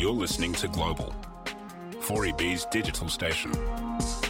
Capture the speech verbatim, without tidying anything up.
You're listening to Global, four E B's digital station.